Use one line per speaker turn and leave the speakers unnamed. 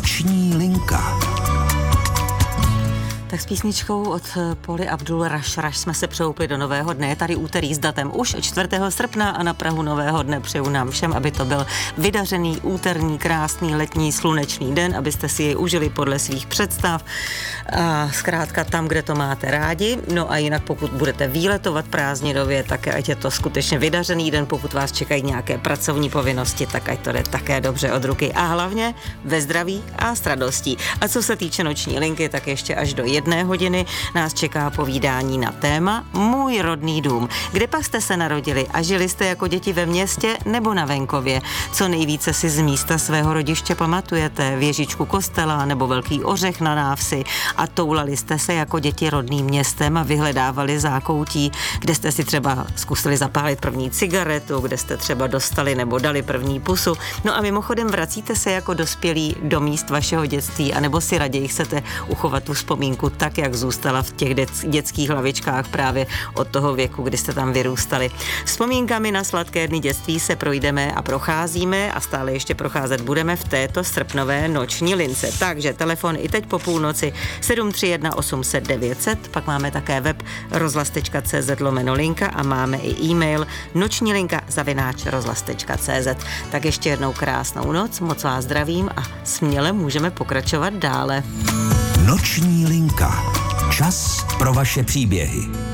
Noční linka.
Tak s písničkou od Pauly Abdul Rush jsme se přehoupli do nového dne. Je tady úterý s datem už 4. srpna a na prahu nového dne přeju nám všem, aby to byl vydařený, úterní, krásný, letní, slunečný den, abyste si jej užili podle svých představ a zkrátka tam, kde to máte rádi. No a jinak pokud budete výletovat prázdninově, tak ať je to skutečně vydařený den, pokud vás čekají nějaké pracovní povinnosti, tak ať to jde také dobře od ruky a hlavně ve zdraví a s radostí. A co se týče noční linky, tak ještě až do 1 hodiny nás čeká povídání na téma Můj rodný dům. Kde pak jste se narodili a žili jste jako děti ve městě nebo na venkově? Co nejvíce si z místa svého rodiště pamatujete? Věžičku kostela nebo velký ořech na návsi? A toulali jste se jako děti rodným městem a vyhledávali zákoutí, kde jste si třeba zkusili zapálit první cigaretu, kde jste třeba dostali nebo dali první pusu. No a mimochodem vracíte se jako dospělí do míst vašeho dětství, anebo si raději chcete uchovat tu vzpomínku tak, jak zůstala v těch dětských hlavičkách právě od toho věku, kdy jste tam vyrůstali. Vzpomínkami na sladké dny dětství se projdeme a procházíme a stále ještě procházet budeme v této srpnové noční lince. Takže telefon i teď po půlnoci 731 800 900, pak máme také web rozhlas.cz/linka a máme i e-mail nočnilinka@rozhlas.cz. Tak ještě jednou krásnou noc, moc vás zdravím a směle můžeme pokračovat dále.
Noční linka. Čas pro vaše příběhy.